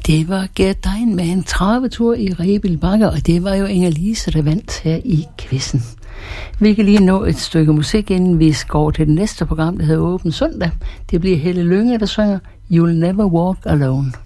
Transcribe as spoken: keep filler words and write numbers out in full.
Det var Gert Dein med en travetur i Rebild Bakker, og det var jo Inger-Lise, der vandt her i quizzen. Vi kan lige nå et stykke musik, inden vi går til det næste program, der hedder Åben Søndag. Det bliver Helle Lynge, der synger You'll Never Walk Alone.